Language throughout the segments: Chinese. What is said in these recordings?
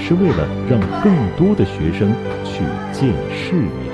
是为了让更多的学生去见世面。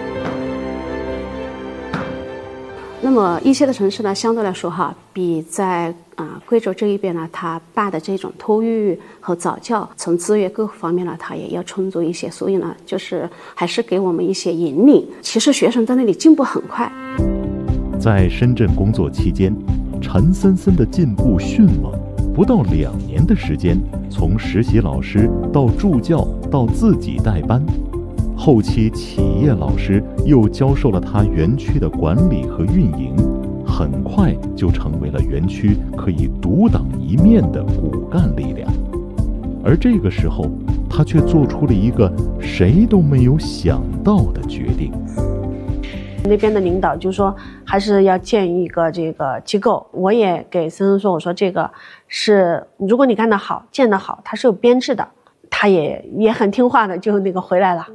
那么一些的城市呢，相对来说比在贵州这一边呢，它办的这种托育和早教，从资源各方面呢，它也要充足一些。所以呢，就是还是给我们一些引领。其实学生在那里进步很快。 在深圳工作期间，陈森森的进步迅猛，不到2年的时间，从实习老师到助教到自己带班。后期企业老师又教授了他园区的管理和运营，很快就成为了园区可以独当一面的骨干力量。而这个时候，他却做出了一个谁都没有想到的决定。 那边的领导就说还是要建一个这个机构，我也给森森说，我说这个是如果你干得好建得好，它是有编制的。他也很听话的就回来了。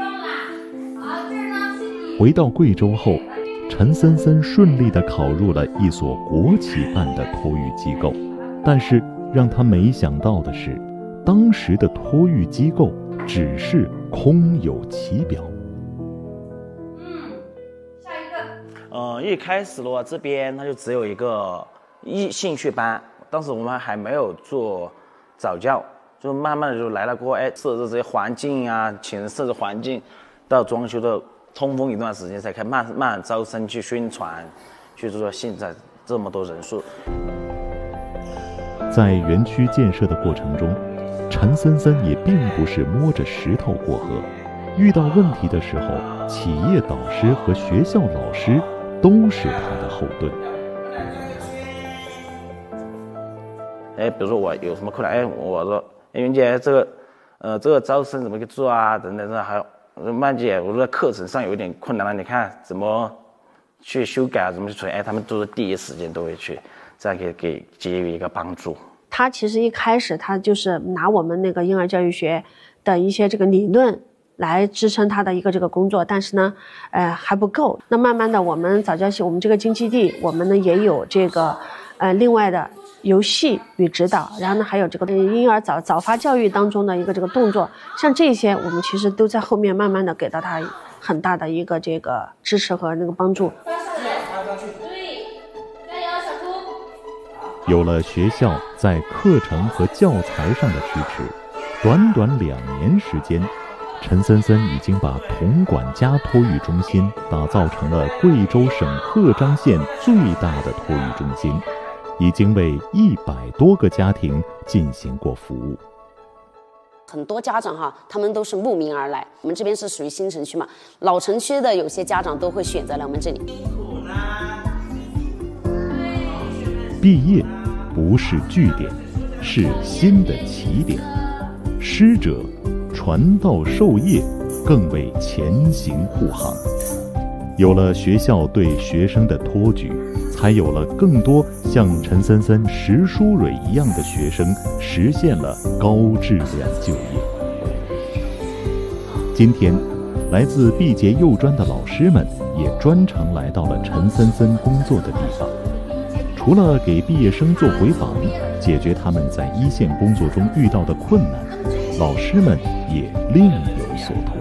回到贵州后，陈森森顺利地考入了一所国企办的托育机构，但是让他没想到的是，当时的托育机构只是空有其表。 下一个。一开始的话，这边它就只有一个兴趣班，当时我们还没有做早教，就慢慢的就来了过后，设置这些环境啊，请人设置环境，到装修的通风一段时间，才开始慢慢招生去宣传，去做现在这么多人数。 在园区建设的过程中，陈森森也并不是摸着石头过河，遇到问题的时候，企业导师和学校老师都是他的后盾。 比如说我有什么困难，我说袁姐，这个招生怎么做啊？等等，还有曼姐，我说课程上有一点困难了，你看怎么去修改啊？怎么去处理？他们都是第一时间都会去，这样给予一个帮助。 他其实一开始他就是拿我们那个婴儿教育学的一些这个理论来支撑他的一个这个工作，但是呢，还不够。那慢慢的，我们早教系，我们这个经基地，我们呢也有这个另外的游戏与指导，然后呢还有这个婴儿早发教育当中的一个这个动作，像这些我们其实都在后面慢慢的给到他很大的一个这个支持和那个帮助。 有了学校在课程和教材上的支持，短短2年时间，陈森森已经把童管家托育中心打造成了贵州省鹤岗县最大的托育中心，已经为100多个家庭进行过服务。 很多家长他们都是慕名而来，我们这边是属于新城区嘛，老城区的有些家长都会选择来我们这里。 毕业不是句点，是新的起点。师者，传道授业，更为前行护航。有了学校对学生的托举，才有了更多像陈森森、石书蕊一样的学生实现了高质量就业。今天，来自毕节幼专的老师们也专程来到了陈森森工作的地方。除了给毕业生做回访，解决他们在一线工作中遇到的困难，老师们也另有所图。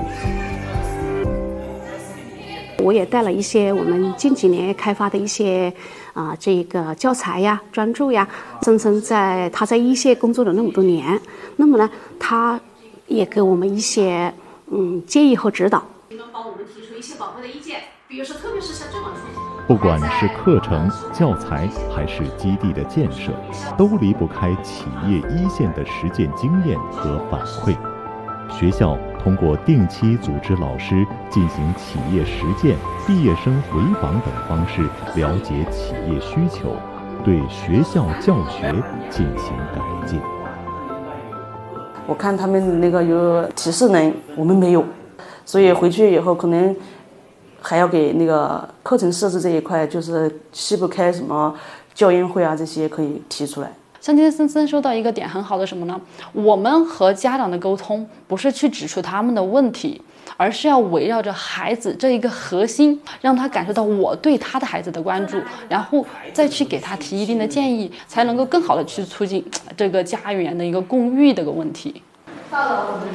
我也带了一些我们近几年开发的一些这个教材呀、专注呀。森森他在一线工作了那么多年，那么呢，他也给我们一些建议和指导。你们帮我们提出一些宝贵的意见，比如说特别是像这种处理。 不管是课程、教材还是基地的建设，都离不开企业一线的实践经验和反馈。学校通过定期组织老师进行企业实践、毕业生回访等方式了解企业需求，对学校教学进行改进。 我看他们那个有提示能，我们没有，所以回去以后可能还要给那个课程设置这一块，就是西部开什么教研会啊，这些可以提出来。 像今天森森说到一个点很好的什么呢？我们和家长的沟通不是去指出他们的问题，而是要围绕着孩子这一个核心，让他感受到我对他的孩子的关注，然后再去给他提一定的建议，才能够更好的去促进这个家园的一个共育的一个问题。到了我们